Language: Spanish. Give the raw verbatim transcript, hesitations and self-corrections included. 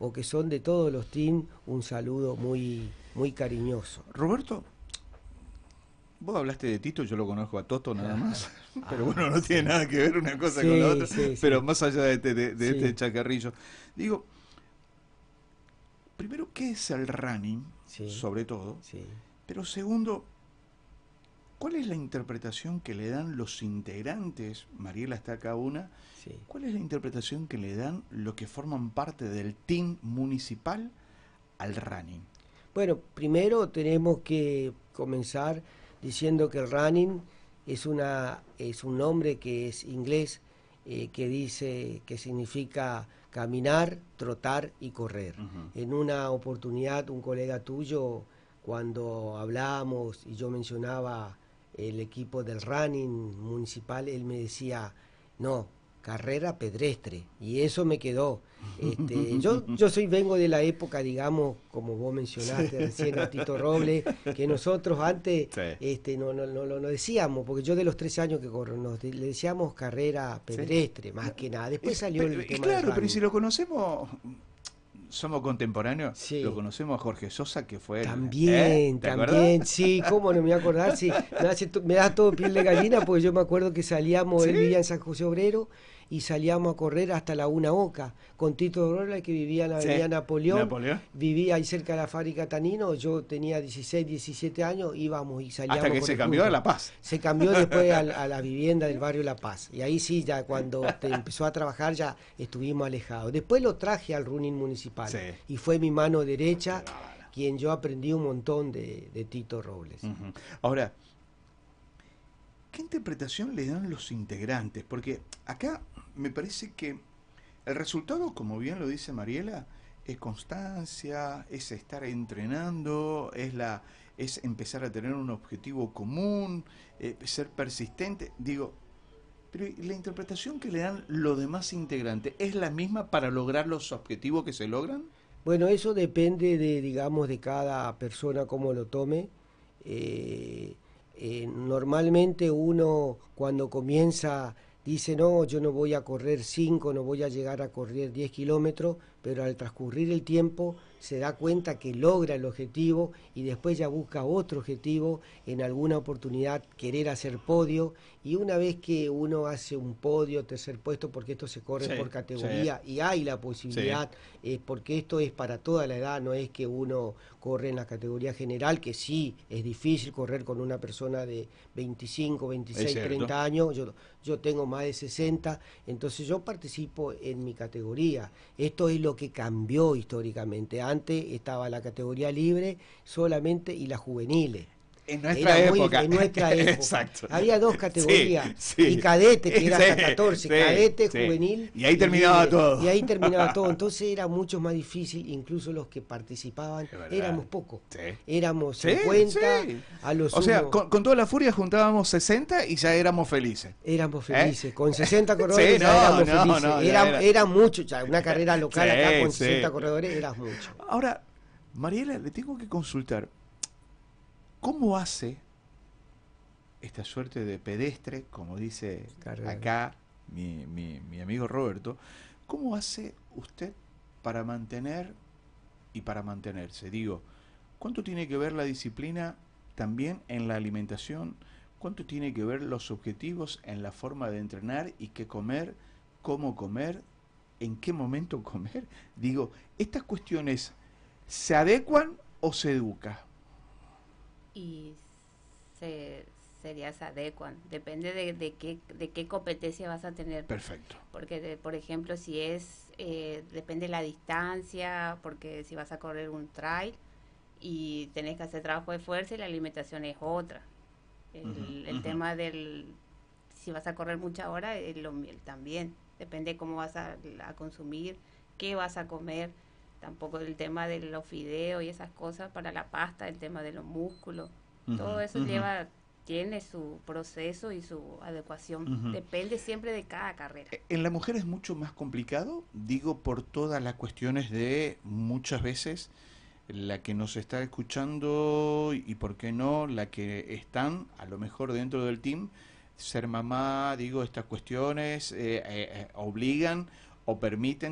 o que son de todos los teams, un saludo muy, muy cariñoso. Roberto, vos hablaste de Tito, yo lo conozco a Toto nada más, Ah, pero bueno, no sí. tiene nada que ver una cosa Sí, con la otra, sí, pero sí. más allá de este, de, de Sí. este chacarrillo. Digo, primero, ¿qué es el running? Sí. Sobre todo. Sí. Pero segundo, ¿cuál es la interpretación que le dan los integrantes? Mariela está acá una. Sí. ¿Cuál es la interpretación que le dan los que forman parte del team municipal al running? Bueno, primero tenemos que comenzar diciendo que el running es una es un nombre que es inglés, eh, que dice que significa caminar, trotar y correr. Uh-huh. En una oportunidad un colega tuyo, cuando hablábamos y yo mencionaba el equipo del running municipal, él me decía, no, carrera pedestre, y eso me quedó. Este, yo, yo soy, vengo de la época, digamos, como vos mencionaste sí. recién a Tito Robles, que nosotros antes sí. este, no, no, no, no decíamos, porque yo de los trece años que corro, nos, le decíamos carrera pedestre, sí. más que nada. Después salió pero, el tema claro, del pero si lo conocemos, somos contemporáneos, sí. lo conocemos a Jorge Sosa, que fue... También, ¿eh? ¿Te también, acuerdas? sí, cómo no me voy a acordar, sí, me, hace, me da todo piel de gallina, porque yo me acuerdo que salíamos, ¿sí? él vivía en San José Obrero, y salíamos a correr hasta la Una Oca, con Tito Robles, que vivía en la avenida sí. Napoleón, Napoleón, vivía ahí cerca de la fábrica Tanino, yo tenía dieciséis, diecisiete años, íbamos y salíamos hasta que a correr se cambió juntos. a La Paz. Se cambió después a, a la vivienda del barrio La Paz, y ahí sí, ya cuando te empezó a trabajar ya estuvimos alejados. Después lo traje al running municipal, sí. y fue mi mano derecha, claro. quien yo aprendí un montón de, de Tito Robles. Uh-huh. Ahora, ¿qué interpretación le dan los integrantes? Porque acá me parece que el resultado, como bien lo dice Mariela, es constancia, es estar entrenando, es la es empezar a tener un objetivo común, eh, ser persistente. Digo, pero la interpretación que le dan los demás integrantes, ¿es la misma para lograr los objetivos que se logran? Bueno, eso depende de, digamos, de cada persona cómo lo tome. Eh, eh, normalmente uno cuando comienza dice, no, yo no voy a correr cinco, no voy a llegar a correr diez kilómetros, pero al transcurrir el tiempo se da cuenta que logra el objetivo y después ya busca otro objetivo, en alguna oportunidad querer hacer podio, y una vez que uno hace un podio, tercer puesto, porque esto se corre sí, por categoría sí. y hay la posibilidad, sí. eh, porque esto es para toda la edad, no es que uno corre en la categoría general, que sí, es difícil correr con una persona de veinticinco, veintiséis, treinta años, yo, yo tengo más de sesenta, entonces yo participo en mi categoría. Esto es lo que cambió históricamente. Antes estaba la categoría libre solamente y las juveniles. En nuestra era época. Muy, en nuestra época. Exacto. Había dos categorías. Sí, sí. Y cadete, que era sí, hasta catorce. Sí, cadete, sí. juvenil. Y ahí terminaba y, todo. Y ahí terminaba todo. Entonces era mucho más difícil. Incluso los que participaban éramos pocos. Sí. Éramos cincuenta. Sí. A los o sea, con, con toda la furia juntábamos sesenta y ya éramos felices. Éramos felices. ¿Eh? Con sesenta corredores sí, no, ya éramos no, felices. No, era, era... era mucho. Ya, una carrera local sí, acá con sí. sesenta corredores era mucho. Ahora, Mariela, le tengo que consultar. ¿Cómo hace esta suerte de pedestre, como dice Carrera. acá mi, mi, mi amigo Roberto, cómo hace usted para mantener y para mantenerse? Digo, ¿cuánto tiene que ver la disciplina también en la alimentación? ¿Cuánto tiene que ver los objetivos en la forma de entrenar y qué comer, cómo comer, en qué momento comer? Digo, ¿estas cuestiones se adecuan o se educa? Y se... sería se adecuan, depende de, de qué de qué competencia vas a tener. Perfecto. Porque, de, por ejemplo, si es, eh, depende de la distancia, porque si vas a correr un trail y tenés que hacer trabajo de fuerza y la alimentación es otra. El, uh-huh, el uh-huh. tema del, si vas a correr mucha hora, el, el, también, depende cómo vas a, a consumir, qué vas a comer, tampoco el tema de los fideos y esas cosas para la pasta, el tema de los músculos, uh-huh, todo eso uh-huh. lleva... tiene su proceso y su adecuación. Uh-huh. Depende siempre de cada carrera. ¿En la mujer es mucho más complicado? Digo, por todas las cuestiones de muchas veces la que nos está escuchando y por qué no, la que están a lo mejor dentro del team, ser mamá, digo, estas cuestiones eh, eh, obligan o permiten